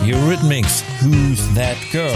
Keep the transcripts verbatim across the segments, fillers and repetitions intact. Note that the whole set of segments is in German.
Eurythmics, Who's That Girl?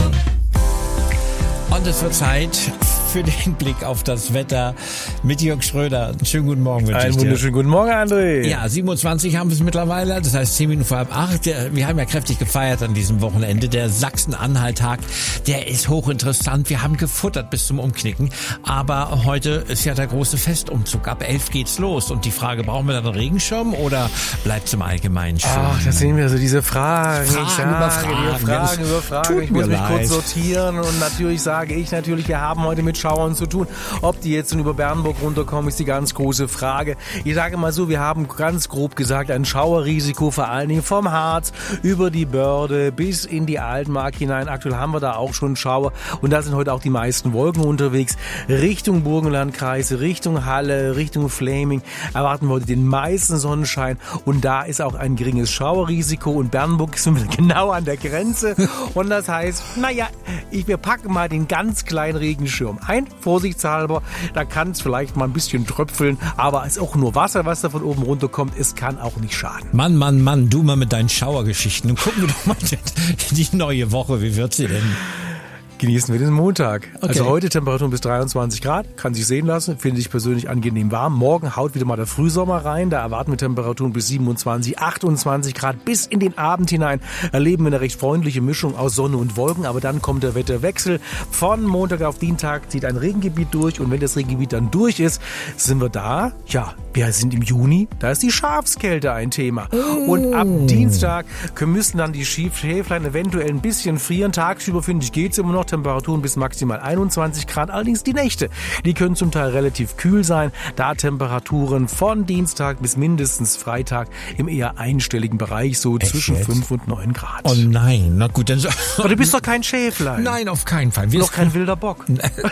Und es wird Zeit für den Blick auf das Wetter mit Jörg Schröder. Einen schönen guten Morgen wünsche ich dir. Einen wunderschönen guten Morgen, André. Ja, siebenundzwanzig haben wir es mittlerweile, das heißt zehn Minuten vor halb acht. Wir haben ja kräftig gefeiert an diesem Wochenende. Der Sachsen-Anhalt-Tag, der ist hochinteressant. Wir haben gefuttert bis zum Umknicken. Aber heute ist ja der große Festumzug. Ab elf geht's los. Und die Frage, brauchen wir dann einen Regenschirm oder bleibt's im Allgemeinen schön? Ach, das sehen wir so, diese Fragen. Fragen ich sage, über Fragen. Fragen über Fragen. Ich muss mich leid. kurz sortieren. Und natürlich sage ich natürlich, wir haben heute mit Schauern zu tun. Ob die jetzt nun über Bernburg runterkommen, ist die ganz große Frage. Ich sage mal so, wir haben ganz grob gesagt ein Schauerrisiko, vor allen Dingen vom Harz über die Börde bis in die Altmark hinein. Aktuell haben wir da auch schon Schauer und da sind heute auch die meisten Wolken unterwegs. Richtung Burgenlandkreis, Richtung Halle, Richtung Fläming erwarten wir heute den meisten Sonnenschein und da ist auch ein geringes Schauerrisiko und Bernburg sind wir genau an der Grenze und das heißt, naja, ich, wir packen mal den ganz kleinen Regenschirm ein, vorsichtshalber, da kann es vielleicht mal ein bisschen tröpfeln, aber es ist auch nur Wasser, was da von oben runterkommt, es kann auch nicht schaden. Mann, Mann, Mann, du mal mit deinen Schauergeschichten. Und gucken wir doch mal die neue Woche, wie wird sie denn? Genießen wir den Montag. Okay. Also heute Temperaturen bis dreiundzwanzig Grad, kann sich sehen lassen, finde ich persönlich angenehm warm. Morgen haut wieder mal der Frühsommer rein, da erwarten wir Temperaturen bis siebenundzwanzig, achtundzwanzig Grad bis in den Abend hinein. Erleben wir eine recht freundliche Mischung aus Sonne und Wolken, aber dann kommt der Wetterwechsel. Von Montag auf Dienstag zieht ein Regengebiet durch und wenn das Regengebiet dann durch ist, sind wir da, ja, wir sind im Juni, da ist die Schafskälte ein Thema. Und ab Dienstag müssen dann die Schäflein eventuell ein bisschen frieren. Tagsüber, finde ich, geht es immer noch. Temperaturen bis maximal einundzwanzig Grad. Allerdings die Nächte, die können zum Teil relativ kühl sein. Da Temperaturen von Dienstag bis mindestens Freitag im eher einstelligen Bereich, so Echt zwischen jetzt? fünf und neun Grad. Oh nein, na gut, dann so. Aber du bist doch kein Schäflein. Nein, auf keinen Fall. Wir Noch kein wilder Bock.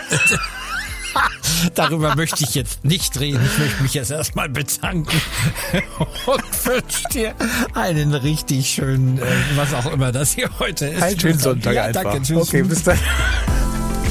Darüber möchte ich jetzt nicht reden. Ich möchte mich jetzt erstmal bedanken und wünsche dir einen richtig schönen, äh, was auch immer das hier heute ist. Einen schönen Sonntag ja, einfach. Danke, tschüss. Okay, bis dann.